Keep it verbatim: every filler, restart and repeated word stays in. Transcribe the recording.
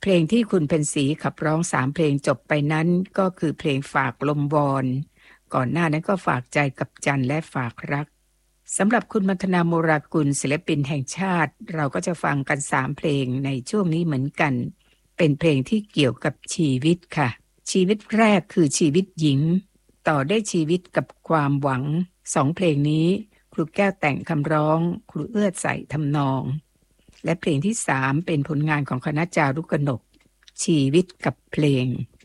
เพลงที่คุณเพ็ญศรีขับร้องสามเพลงจบไปนั้นก็คือเพลงฝากลมวอนก่อนหน้านั้นก็ฝากใจกับจันและฝากรักสำหรับคุณมัทนาโมรากุลศิลปินแห่งชาติเราก็จะฟังกันสามเพลงในช่วงนี้เหมือนกันเป็นเพลงที่เกี่ยวกับชีวิตค่ะชีวิตแรกคือชีวิตหญิงต่อได้ชีวิตกับความหวังสองเพลงนี้ครูแก้วแต่งคำร้องครูเอื้อใส่ทำนองและเพลงที่สามเป็นผลงานของคณะจารุกนกชีวิตกับเพลง